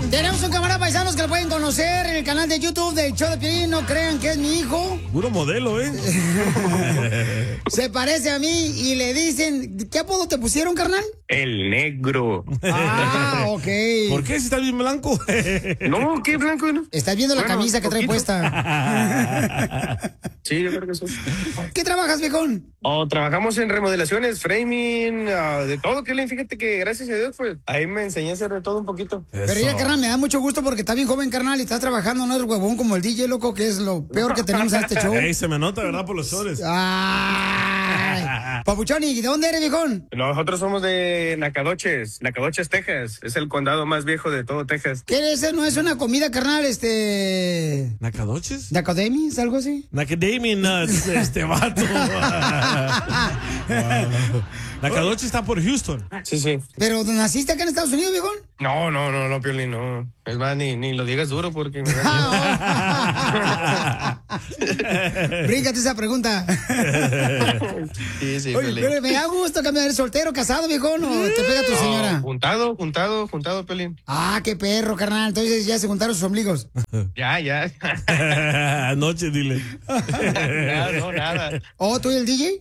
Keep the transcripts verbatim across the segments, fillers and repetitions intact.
Tenemos un camarada paisanos que lo pueden conocer en el canal de YouTube del show de Piolín. No crean que es mi hijo. Puro modelo, ¿eh? Se parece a mí y le dicen... ¿Qué apodo te pusieron, carnal? El negro. Ah, ok. ¿Por qué si está bien blanco? No, ¿qué blanco? No? Estás viendo la Bueno, camisa que trae poquito. puesta. Sí, yo creo que sí. ¿Qué trabajas, viejón? Oh, trabajamos en remodelaciones, framing, uh, de todo, Piolín. Fíjate que gracias a Dios, pues, ahí me enseñé a hacer de todo un poquito. Pero ya, carnal, me da mucho gusto porque está bien joven, carnal, y estás trabajando, no es huevón como el D J, loco, que es lo peor que tenemos en este show. Ey, se me nota, ¿verdad? Por los soles. Ay. Papuchón, ¿y de dónde eres, viejón? Nosotros somos de Nacogdoches, Nacogdoches, Texas. Es el condado más viejo de todo Texas. ¿Qué es eso? ¿No es una comida, carnal, este... ¿Nacadoches? ¿Nacodemis, algo así? Nacademy Nuts, este vato. Nacadoche está por Houston. Sí, sí. ¿Pero naciste acá en Estados Unidos, viejón? No, no, no, no, Piolín, no. Es más, ni, ni lo digas duro porque me da Bríncate esa pregunta. Sí, sí, Oye, Piolín. pero me da gusto cambiar soltero, casado, viejón, o te pega tu No, señora. juntado, juntado, juntado, Piolín. Ah, qué perro, carnal. Entonces ya se juntaron sus ombligos. Ya, ya. Anoche, dile. Nada, no, nada. ¿Oh, tú y el D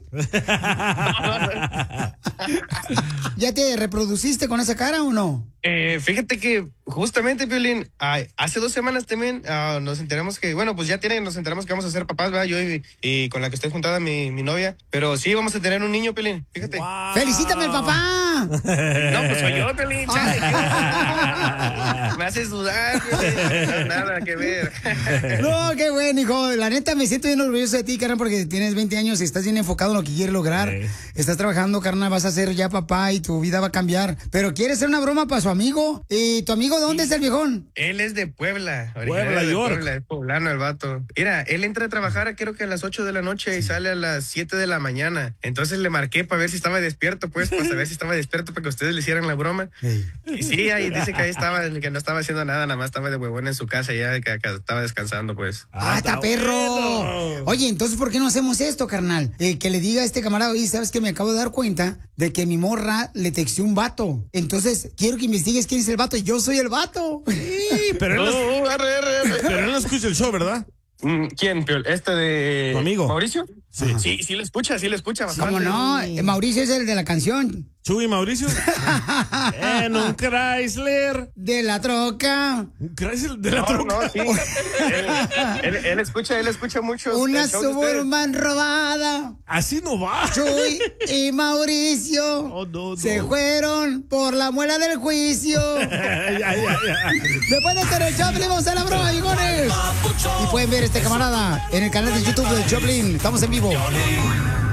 J? ¿Ya te reproduciste con esa cara o no? Eh, fíjate que justamente, Piolín, ay, hace dos semanas también ah, nos enteramos que, bueno, pues ya tienen, nos enteramos que vamos a ser papás, ¿verdad? Yo y, y con la que estoy juntada, mi, mi novia. Pero sí, vamos a tener un niño, Piolín, fíjate. Wow. ¡Felicítame, el papá! No, pues soy yo, Piolín, chale, yo. Me hace sudar, Piolín. No, nada que ver. No, qué bueno, hijo. La neta, me siento bien orgulloso de ti, carnal, porque tienes veinte años y estás bien enfocado en lo que quieres lograr. Sí. Estás trabajando, carnal, vas a ser ya papá y tu vida va a cambiar. Pero quieres hacer una broma para su amigo. ¿Y tu amigo dónde es el viejón? Él es de Puebla. Puebla, originario de York. Puebla, es poblano el vato. Mira, él entra a trabajar creo que a las ocho de la noche y sale a las siete de la mañana. Entonces le marqué para ver si estaba despierto, pues, para saber si estaba despierto para que ustedes le hicieran la broma. Y sí, ahí dice que ahí estaba, que no estaba haciendo nada, nada más estaba de huevón en su casa ya, que, que estaba descansando, pues. ¡Ah, está perro! bueno. Oye, entonces, ¿por qué no hacemos esto, carnal? Eh, que le diga a este camarada, oye, ¿sabes qué? Me acabo de dar cuenta de que mi morra le texteó un vato. Entonces, quiero que investigues quién es el vato. Yo soy el vato. Sí, pero él, no, No, arre, arre, arre. pero él no escucha el show, ¿verdad? Mm, ¿Quién, Piol? ¿Este de ¿Tu amigo? Mauricio? Sí. Sí, sí lo escucha, sí lo escucha bastante. ¿Cómo no? Eh, Mauricio es el de la canción. Chuy Mauricio. En un Chrysler. De la troca. Un Chrysler de la No, troca. no, sí. él, él, él escucha, él escucha mucho. Una el show de ustedes. Suburban robada. Así no va. Chuy y Mauricio Oh, no, no. se fueron por la muela del juicio. Ya, ya, ya. Después de hacer el Choplin, vamos a la broma, bigones. Y pueden ver este camarada en el canal de YouTube de Choplin. Estamos en vivo.